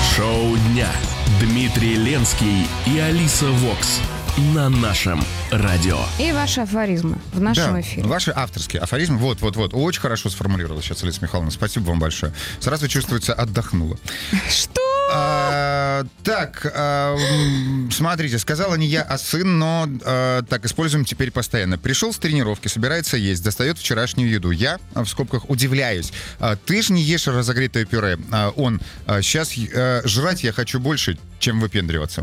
Шоу дня. Дмитрий Ленский и Алиса Вокс на нашем радио. И ваши афоризмы в нашем эфире. Ваши авторские афоризмы. Вот. Очень хорошо сформулировала сейчас Алиса Михайловна. Спасибо вам большое. Сразу чувствуется, отдохнула. Что? Смотрите, сказала не я, а сын, но так используем теперь постоянно. Пришел с тренировки, собирается есть, достает вчерашнюю еду. Я, в скобках, удивляюсь. Ты ж не ешь разогретое пюре. Он, сейчас жрать я хочу больше, чем выпендриваться.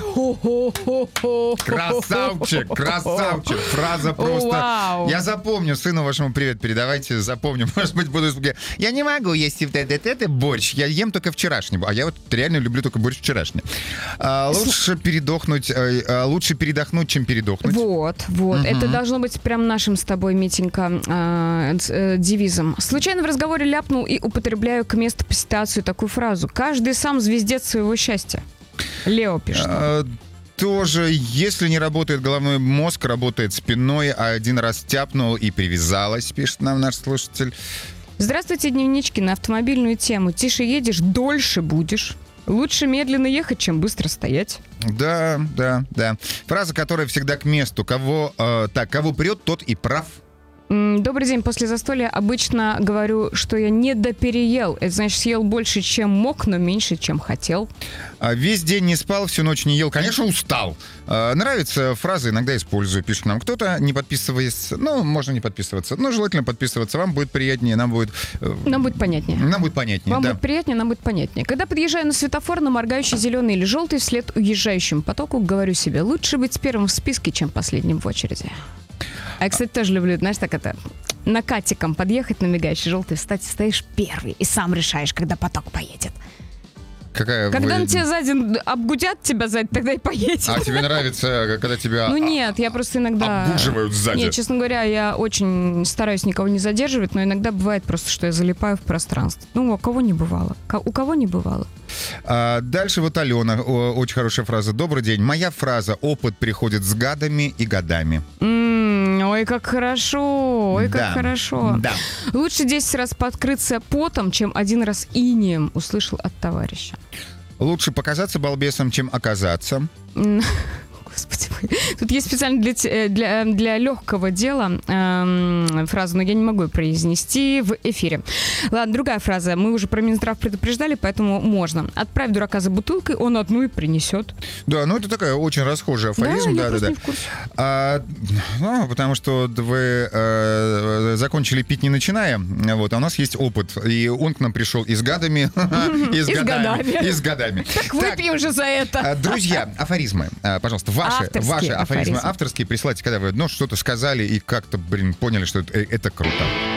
Красавчик. Фраза просто... Я запомню, сыну вашему привет передавайте, запомню. Может быть, буду... Я не могу есть борщ, я ем только вчерашний. А я вот реально люблю только борщ вчерашний. Лучше передохнуть, чем передохнуть. Вот. Это должно быть прям нашим с тобой, Митенька, девизом. Случайно в разговоре ляпнул и употребляю к месту по ситуации такую фразу. Каждый сам звездец своего счастья. Лео пишет. Тоже, если не работает головной мозг, работает спиной, а один раз тяпнул и привязалась, пишет нам наш слушатель. Здравствуйте, дневнички, на автомобильную тему. Тише едешь, дольше будешь. Лучше медленно ехать, чем быстро стоять. Да. Фраза, которая всегда к месту. Кого прет, тот и прав. Добрый день. После застолья обычно говорю, что я недопереел. Это значит, съел больше, чем мог, но меньше, чем хотел. Весь день не спал, всю ночь не ел. Конечно, устал. Нравится фраза, иногда использую. Пишет нам кто-то, не подписываясь. можно не подписываться. Но желательно подписываться. Вам будет приятнее, нам будет понятнее. Нам будет понятнее, Вам будет приятнее, нам будет понятнее. Когда подъезжаю на светофор, на моргающий зеленый или желтый вслед уезжающему потоку, говорю себе, лучше быть первым в списке, чем последним в очереди. А я, кстати, тоже люблю, знаешь, так накатиком подъехать на мигающий желтый, встать, стоишь первый и сам решаешь, когда поток поедет. Когда на тебя сзади обгудят тебя сзади, тогда и поедет. А тебе нравится, когда тебя нет, я просто иногда... обгуживают сзади? Нет, честно говоря, я очень стараюсь никого не задерживать, но иногда бывает просто, что я залипаю в пространство. У кого не бывало? У кого не бывало? Дальше вот Алена, очень хорошая фраза. Добрый день. Моя фраза: опыт приходит с гадами и годами. Ой, как хорошо, как хорошо. Да. Лучше 10 раз подкрыться потом, чем один раз инеем, услышал от товарища. Лучше показаться балбесом, чем оказаться. Господи мой. Тут есть специально для легкого дела фраза, но я не могу ее произнести в эфире. Ладно, другая фраза. Мы уже про Минздрав предупреждали, поэтому можно. Отправь дурака за бутылкой, он одну и принесет. Да, это такая очень расхожая афоризм. Да, я просто не в курсе. Потому что вы закончили пить не начиная, а у нас есть опыт. И он к нам пришел и с гадами, и с годами. Так выпьем же за это. Друзья, афоризмы, пожалуйста, ваши афоризмы авторские присылайте, когда вы что-то сказали и как-то, поняли, что это круто.